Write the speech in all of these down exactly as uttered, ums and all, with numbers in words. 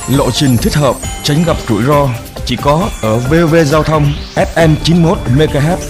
Lộ trình thích hợp, tránh gặp rủi ro chỉ có ở vê o vê Giao thông ép em chín mươi mốt mê ga héc.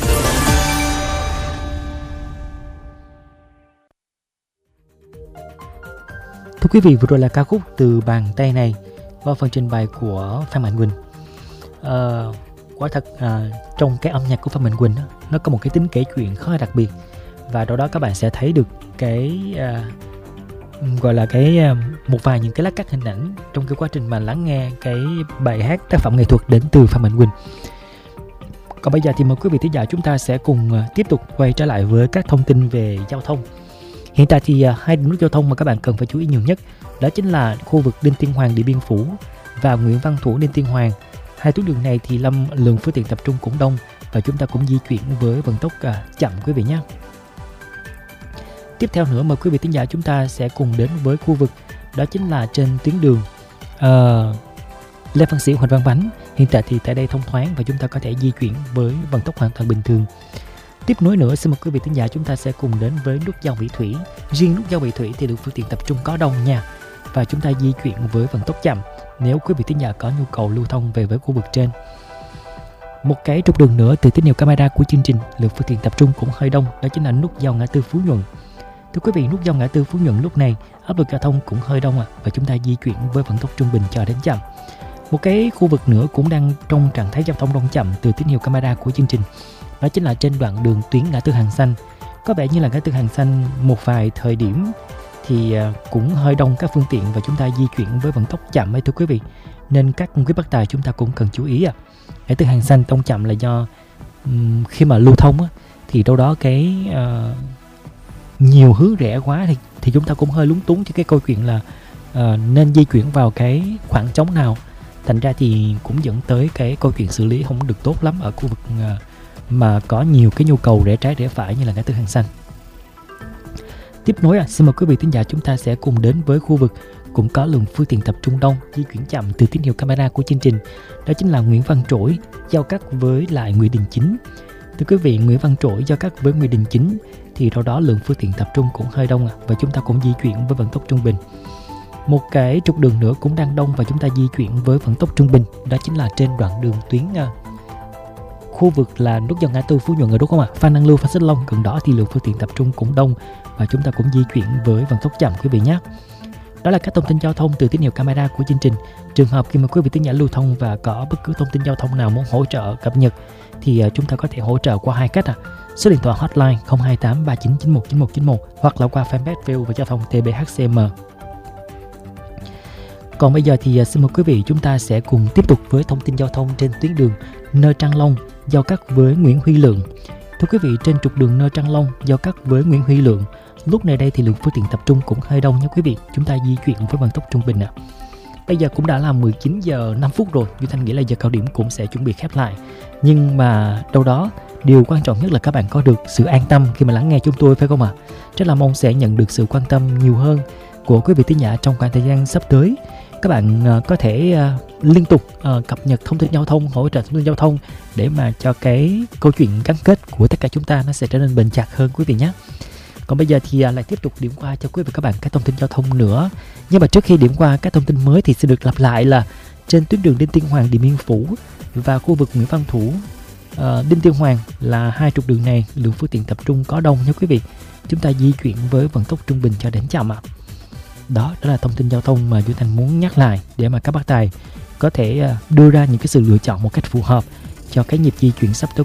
Thưa quý vị, vừa rồi là ca khúc Từ Bàn Tay Này qua phần trình bày của Phan Mạnh Quỳnh. À, quả thật à, trong cái âm nhạc của Phan Mạnh Quỳnh đó, nó có một cái tính kể chuyện khá là đặc biệt, và đó đó các bạn sẽ thấy được cái à, gọi là cái à, một vài những cái lát cắt hình ảnh trong cái quá trình mà lắng nghe cái bài hát tác phẩm nghệ thuật đến từ Phan Mạnh Quỳnh. Còn bây giờ thì mời quý vị thính giả chúng ta sẽ cùng à, tiếp tục quay trở lại với các thông tin về giao thông. Hiện tại thì hai điểm nút giao thông mà các bạn cần phải chú ý nhiều nhất đó chính là khu vực Đinh Tiên Hoàng Điện Biên Phủ và Nguyễn Văn Thủ Đinh Tiên Hoàng. Hai tuyến đường này thì lâm lượng phương tiện tập trung cũng đông và chúng ta cũng di chuyển với vận tốc à, chậm quý vị nhé. Tiếp theo nữa mời quý vị thính giả chúng ta sẽ cùng đến với khu vực đó chính là trên tuyến đường uh, Lê Văn Sĩ Huỳnh Văn Bánh. Hiện tại thì tại đây thông thoáng và chúng ta có thể di chuyển với vận tốc hoàn toàn bình thường. Tiếp nối nữa, xin mời quý vị thính giả chúng ta sẽ cùng đến với nút giao Mỹ Thủy. Riêng nút giao Mỹ Thủy thì lượng phương tiện tập trung có đông nha, và chúng ta di chuyển với vận tốc chậm nếu quý vị thính giả có nhu cầu lưu thông về với khu vực trên. Một cái trục đường nữa từ tín hiệu camera của chương trình, lượng phương tiện tập trung cũng hơi đông, đó chính là nút giao ngã tư Phú Nhuận. Thưa quý vị, nút giao ngã tư Phú Nhuận lúc này áp lực giao thông cũng hơi đông ạ, à, và chúng ta di chuyển với vận tốc trung bình cho đến chậm. Một cái khu vực nữa cũng đang trong trạng thái giao thông đông chậm từ tín hiệu camera của chương trình, đó chính là trên đoạn đường tuyến ngã tư Hàng Xanh. Có vẻ như là ngã tư Hàng Xanh một vài thời điểm thì cũng hơi đông các phương tiện và chúng ta di chuyển với vận tốc chậm ấy thưa quý vị. Nên các quý bác tài chúng ta cũng cần chú ý à. Ngã tư Hàng Xanh đông chậm là do um, khi mà lưu thông á, thì đâu đó cái uh, nhiều hướng rẽ quá thì, thì chúng ta cũng hơi lúng túng cho cái câu chuyện là uh, nên di chuyển vào cái khoảng trống nào. Thành ra thì cũng dẫn tới cái câu chuyện xử lý không được tốt lắm ở khu vực uh, mà có nhiều cái nhu cầu rẽ trái rẽ phải như là ngã tư Hàng Xanh. Tiếp nối à, xin mời quý vị thính giả chúng ta sẽ cùng đến với khu vực cũng có lượng phương tiện tập trung đông di chuyển chậm từ tín hiệu camera của chương trình, đó chính là Nguyễn Văn Trỗi giao cắt với lại Nguyễn Đình Chỉnh. Thưa quý vị, Nguyễn Văn Trỗi giao cắt với Nguyễn Đình Chỉnh thì đâu đó lượng phương tiện tập trung cũng hơi đông à, và chúng ta cũng di chuyển với vận tốc trung bình. Một cái trục đường nữa cũng đang đông và chúng ta di chuyển với vận tốc trung bình, đó chính là trên đoạn đường tuyến uh, khu vực là nút giao ngã tư Phú Nhuận rồi đúng không ạ? Phan Đăng Lưu, Phan Xích Long gần đó thì lượng phương tiện tập trung cũng đông và chúng ta cũng di chuyển với vận tốc chậm quý vị nhé. Đó là các thông tin giao thông từ tín hiệu camera của chương trình. Trường hợp khi mà quý vị thính giả lưu thông và có bất cứ thông tin giao thông nào muốn hỗ trợ cập nhật thì chúng ta có thể hỗ trợ qua hai cách à. Số điện thoại hotline không hai tám ba chín chín một chín một chín một hoặc là qua fanpage vê o vê Giao thông tê bê hát xê em. Còn bây giờ thì xin mời quý vị chúng ta sẽ cùng tiếp tục với thông tin giao thông trên tuyến đường Nơ Trang Long giao cắt với Nguyễn Huy Lượng. Thưa quý vị, trên trục đường Nơ Trang Long giao cắt với Nguyễn Huy Lượng, lúc này đây thì lượng phương tiện tập trung cũng hơi đông nha quý vị. Chúng ta di chuyển với vận tốc trung bình ạ. À. Bây giờ cũng đã là mười chín giờ năm phút rồi, Duy Thanh nghĩ là giờ cao điểm cũng sẽ chuẩn bị khép lại. Nhưng mà đâu đó điều quan trọng nhất là các bạn có được sự an tâm khi mà lắng nghe chúng tôi phải không ạ? À? Rất là mong sẽ nhận được sự quan tâm nhiều hơn của quý vị thính giả trong khoảng thời gian sắp tới. Các bạn uh, có thể uh, liên tục uh, cập nhật thông tin giao thông, hỗ trợ thông tin giao thông để mà cho cái câu chuyện gắn kết của tất cả chúng ta nó sẽ trở nên bền chặt hơn quý vị nhé. Còn bây giờ thì uh, lại tiếp tục điểm qua cho quý vị các bạn các thông tin giao thông nữa. Nhưng mà trước khi điểm qua các thông tin mới thì xin được lặp lại là trên tuyến đường Đinh Tiên Hoàng Điện Biên Phủ và khu vực Nguyễn Văn Thủ uh, Đinh Tiên Hoàng là hai trục đường này lượng phương tiện tập trung có đông nha quý vị. Chúng ta di chuyển với vận tốc trung bình cho đến chậm ạ. À. Đó, đó là thông tin giao thông mà Duy Thành muốn nhắc lại để mà các bác tài có thể đưa ra những cái sự lựa chọn một cách phù hợp cho cái nhịp di chuyển sắp tới